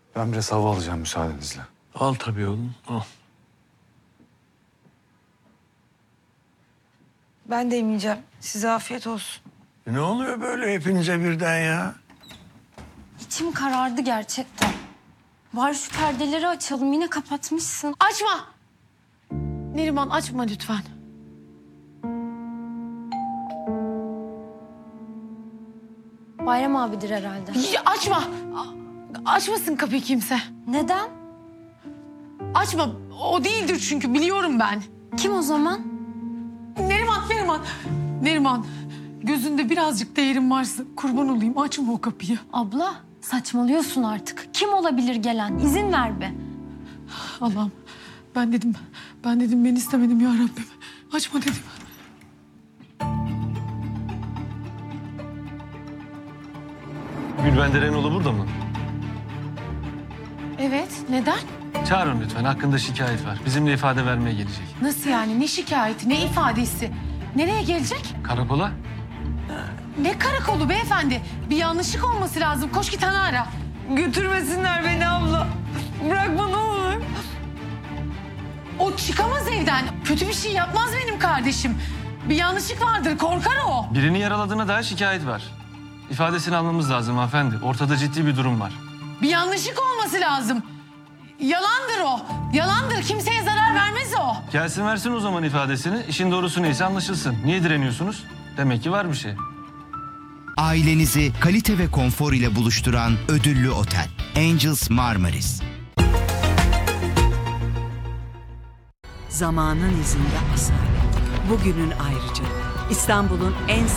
Ben biraz hava alacağım müsaadenizle. Al tabii oğlum, al. Ben de yemeyeceğim. Size afiyet olsun. Ne oluyor böyle hepinize birden ya? İçim karardı gerçekten. Var şu perdeleri açalım, yine kapatmışsın. Açma! Neriman açma lütfen. Bayram abidir herhalde. Açma! Açmasın kapıyı kimse. Neden? Açma. O değildir çünkü biliyorum ben. Kim o zaman? Neriman. Gözünde birazcık değerim varsa kurban olayım açma o kapıyı. Abla, saçmalıyorsun artık. Kim olabilir gelen? İzin ver be. Allah'ım ben dedim ben istemedim ya Rabbim. Açma dedim. Gülben Derenoğlu burada mı? Evet neden? Çağırın lütfen, hakkında şikayet var. Bizimle ifade vermeye gelecek. Nasıl yani ne şikayeti ne ifadesi? Nereye gelecek? Karakola? Ne karakolu beyefendi? Bir yanlışlık olması lazım. Koş git ana ara. Götürmesinler beni abla. Bırakma ne olur. O çıkamaz evden. Kötü bir şey yapmaz benim kardeşim. Bir yanlışlık vardır korkar o. Birini yaraladığına dair şikayet var. İfadesini almamız lazım hanımefendi. Ortada ciddi bir durum var. Bir yanlışlık olması lazım. Yalandır o. Yalandır. Kimseye zarar vermez o. Gelsin versin o zaman ifadesini. İşin doğrusu neyse anlaşılsın. Niye direniyorsunuz? Demek ki var bir şey. Ailenizi kalite ve konfor ile buluşturan ödüllü otel Angels Marmaris. Zamanın izinde asalet. Bugünün ayrıcalığı. İstanbul'un en